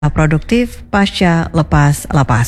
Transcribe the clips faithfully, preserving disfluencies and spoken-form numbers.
produktif pasca lepas lapas.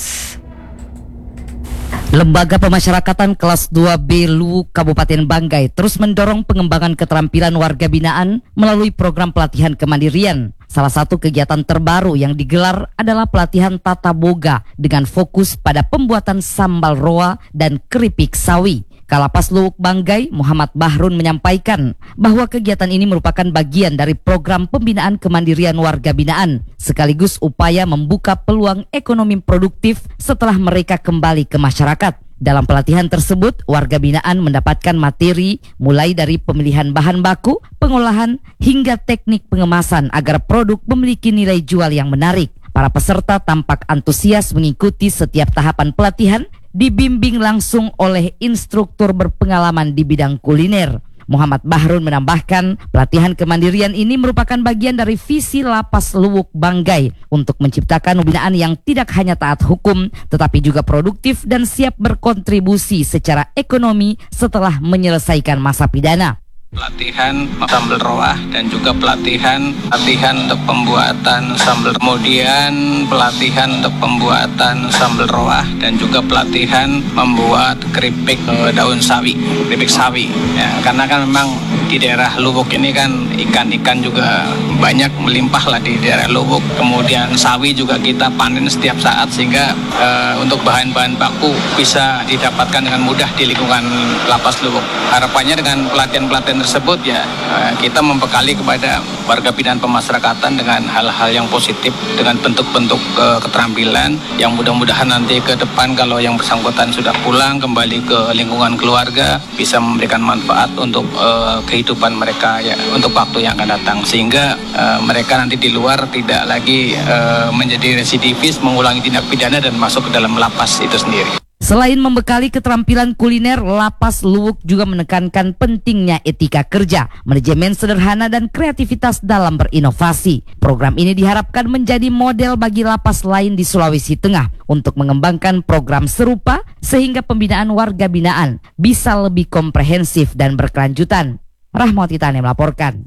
Lembaga Pemasyarakatan Kelas dua B Luwuk Kabupaten Banggai terus mendorong pengembangan keterampilan warga binaan melalui program pelatihan kemandirian. Salah satu kegiatan terbaru yang digelar adalah pelatihan tata boga dengan fokus pada pembuatan sambal roa dan keripik sawi. Kalapas Luwuk Banggai, Muhammad Bahrun menyampaikan bahwa kegiatan ini merupakan bagian dari program pembinaan kemandirian warga binaan, sekaligus upaya membuka peluang ekonomi produktif setelah mereka kembali ke masyarakat. Dalam pelatihan tersebut, warga binaan mendapatkan materi mulai dari pemilihan bahan baku, pengolahan, hingga teknik pengemasan agar produk memiliki nilai jual yang menarik. Para peserta tampak antusias mengikuti setiap tahapan pelatihan, dibimbing langsung oleh instruktur berpengalaman di bidang kuliner. Muhammad Bahrun menambahkan, pelatihan kemandirian ini merupakan bagian dari visi Lapas Luwuk Banggai untuk menciptakan binaan yang tidak hanya taat hukum, tetapi juga produktif dan siap berkontribusi secara ekonomi setelah menyelesaikan masa pidana. Pelatihan sambal roah dan juga pelatihan pelatihan untuk pembuatan sambal, kemudian pelatihan untuk pembuatan sambal roah dan juga pelatihan membuat keripik e, daun sawi, keripik sawi. Ya, karena kan memang di daerah Luwuk ini kan ikan-ikan juga banyak melimpah lah di daerah Luwuk. Kemudian sawi juga kita panen setiap saat sehingga e, untuk bahan-bahan baku bisa didapatkan dengan mudah di lingkungan Lapas Luwuk. Harapannya dengan pelatihan-pelatihan tersebut ya kita membekali kepada warga binaan pemasyarakatan dengan hal-hal yang positif, dengan bentuk-bentuk uh, keterampilan yang mudah-mudahan nanti ke depan kalau yang bersangkutan sudah pulang kembali ke lingkungan keluarga bisa memberikan manfaat untuk uh, kehidupan mereka ya untuk waktu yang akan datang, sehingga uh, mereka nanti di luar tidak lagi uh, menjadi residivis, mengulangi tindak pidana dan masuk ke dalam lapas itu sendiri. Selain membekali keterampilan kuliner, Lapas Luwuk juga menekankan pentingnya etika kerja, manajemen sederhana dan kreativitas dalam berinovasi. Program ini diharapkan menjadi model bagi lapas lain di Sulawesi Tengah untuk mengembangkan program serupa sehingga pembinaan warga binaan bisa lebih komprehensif dan berkelanjutan. Rahmawati Tani melaporkan.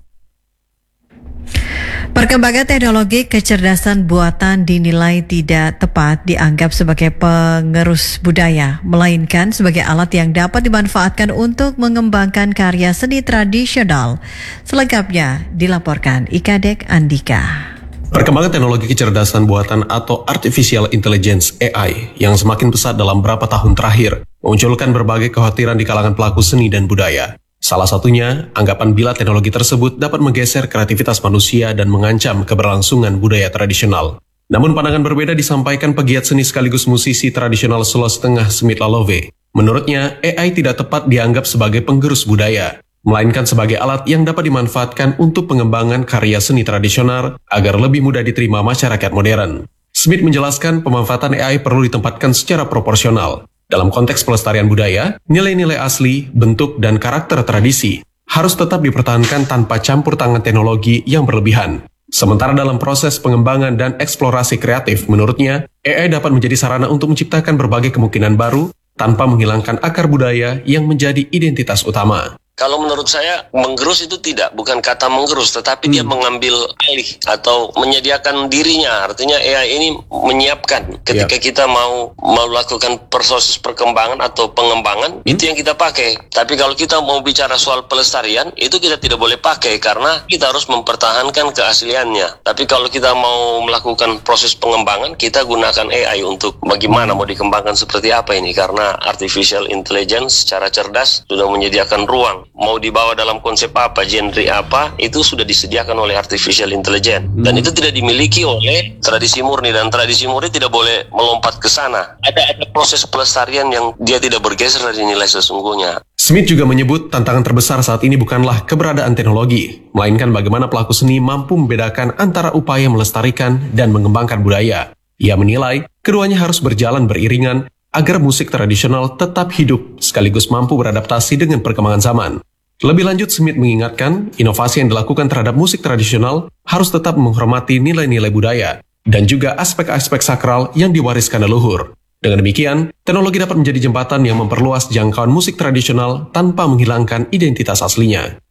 Perkembangan teknologi kecerdasan buatan dinilai tidak tepat dianggap sebagai pengerus budaya, melainkan sebagai alat yang dapat dimanfaatkan untuk mengembangkan karya seni tradisional. Selengkapnya dilaporkan Ikadek Andika. Perkembangan teknologi kecerdasan buatan atau Artificial Intelligence A I yang semakin pesat dalam beberapa tahun terakhir memunculkan berbagai kekhawatiran di kalangan pelaku seni dan budaya. Salah satunya, anggapan bila teknologi tersebut dapat menggeser kreativitas manusia dan mengancam keberlangsungan budaya tradisional. Namun pandangan berbeda disampaikan pegiat seni sekaligus musisi tradisional Sulawesi Tengah Smith Lalove. Menurutnya, A I tidak tepat dianggap sebagai penggerus budaya, melainkan sebagai alat yang dapat dimanfaatkan untuk pengembangan karya seni tradisional agar lebih mudah diterima masyarakat modern. Smith menjelaskan pemanfaatan A I perlu ditempatkan secara proporsional. Dalam konteks pelestarian budaya, nilai-nilai asli, bentuk, dan karakter tradisi harus tetap dipertahankan tanpa campur tangan teknologi yang berlebihan. Sementara dalam proses pengembangan dan eksplorasi kreatif, menurutnya, A I dapat menjadi sarana untuk menciptakan berbagai kemungkinan baru tanpa menghilangkan akar budaya yang menjadi identitas utama. Kalau menurut saya, menggerus itu tidak, bukan kata menggerus, tetapi hmm. dia mengambil alih atau menyediakan dirinya. Artinya A I ini menyiapkan ketika yep. kita mau melakukan proses perkembangan atau pengembangan, hmm. itu yang kita pakai. Tapi kalau kita mau bicara soal pelestarian, itu kita tidak boleh pakai karena kita harus mempertahankan keasliannya. Tapi kalau kita mau melakukan proses pengembangan, kita gunakan A I untuk bagaimana mau dikembangkan seperti apa ini. Karena Artificial Intelligence secara cerdas sudah menyediakan ruang. Mau dibawa dalam konsep apa, genre apa, itu sudah disediakan oleh Artificial Intelligence. Dan hmm. itu tidak dimiliki oleh tradisi murni, dan tradisi murni tidak boleh melompat ke sana. Ada, ada proses pelestarian yang dia tidak bergeser dari nilai sesungguhnya. Smith juga menyebut tantangan terbesar saat ini bukanlah keberadaan teknologi, melainkan bagaimana pelaku seni mampu membedakan antara upaya melestarikan dan mengembangkan budaya. Ia menilai keduanya harus berjalan beriringan agar musik tradisional tetap hidup sekaligus mampu beradaptasi dengan perkembangan zaman. Lebih lanjut, Smith mengingatkan inovasi yang dilakukan terhadap musik tradisional harus tetap menghormati nilai-nilai budaya dan juga aspek-aspek sakral yang diwariskan leluhur. Dengan demikian, teknologi dapat menjadi jembatan yang memperluas jangkauan musik tradisional tanpa menghilangkan identitas aslinya.